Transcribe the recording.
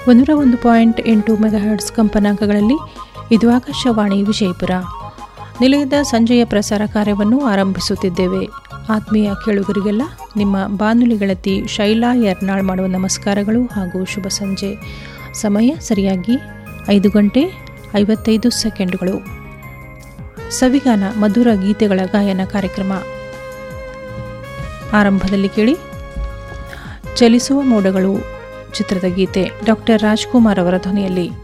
101.8 megahertz ಕಂಪನಾಂಕಗಳಲ್ಲಿ ಇದು ಆಕಾಶವಾಣಿ ವಿಜಯಪುರ. ನಿಲಯದ ಸಂಜೆಯ ಪ್ರಸಾರ ಕಾರ್ಯವನ್ನು ಆರಂಭಿಸುತ್ತಿದ್ದೇವೆ. ಆತ್ಮೀಯ ಕೇಳುಗರಿಗೆಲ್ಲ ನಿಮ್ಮ ಬಾನುಲಿ ಗೆಳತಿ ಶೈಲಾ ಯರ್ನಾಳ್ ಮಾಡುವ ನಮಸ್ಕಾರಗಳು ಹಾಗೂ ಶುಭ ಸಂಜೆ. ಸಮಯ ಸರಿಯಾಗಿ 5:55. ಸವಿಗಾನ ಮಧುರ ಗೀತೆಗಳ ಗಾಯನ ಕಾರ್ಯಕ್ರಮ ಆರಂಭದಲ್ಲಿ ಕೇಳಿ ಚಲಿಸುವ ಮೋಡಗಳು ಚಿತ್ರದ ಗೀತೆ ಡಾಕ್ಟರ್ ರಾಜ್ಕುಮಾರ್ ಅವರ ಧ್ವನಿಯಲ್ಲಿ.